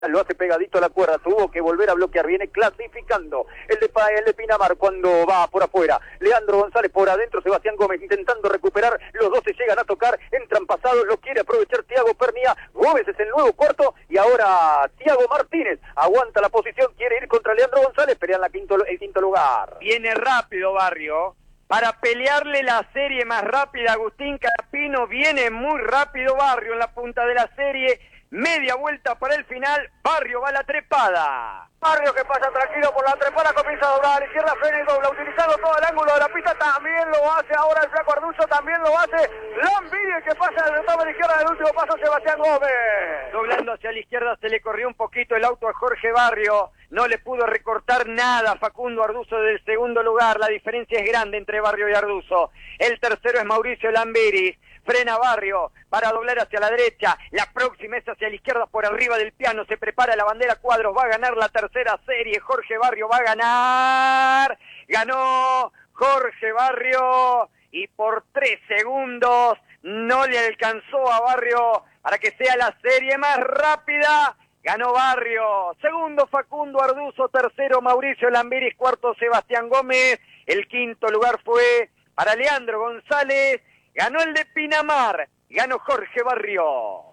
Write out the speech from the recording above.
lo hace pegadito a la cuerda, tuvo que volver a bloquear, viene clasificando el de Pinamar cuando va por afuera, Leandro González por adentro, Sebastián Gómez intentando recuperar, los dos se llegan a tocar, entran pasados, lo quiere aprovechar Tiago Pernía, Gómez es el nuevo cuarto y ahora Tiago Martínez aguanta la posición, quiere ir contra Leandro González, pelean el quinto lugar. Viene rápido Barrio, para pelearle la serie más rápida, Agustín Carapino, viene muy rápido Barrio en la punta de la serie. Media vuelta para el final, Barrio va a la trepada. Barrio que pasa tranquilo por la trepada, comienza a doblar a la izquierda, frena y dobla, utilizando todo el ángulo de la pista, también lo hace ahora el flaco Arduzo, también lo hace Lambiri, que pasa del retoma a la izquierda del último paso Sebastián Gómez. Doblando hacia la izquierda se le corrió un poquito el auto a Jorge Barrio, no le pudo recortar nada Facundo Arduzo del segundo lugar, la diferencia es grande entre Barrio y Arduzo. El tercero es Mauricio Lambiri. Frena Barrio para doblar hacia la derecha, la próxima es hacia la izquierda por arriba del piano, se prepara la bandera Cuadros, va a ganar la tercera serie, Jorge Barrio va a ganar, ganó Jorge Barrio y por 3 segundos no le alcanzó a Barrio para que sea la serie más rápida, ganó Barrio, segundo Facundo Arduzo, tercero Mauricio Lambiris, cuarto Sebastián Gómez, el quinto lugar fue para Leandro González. Ganó el de Pinamar, ganó Jorge Barrio.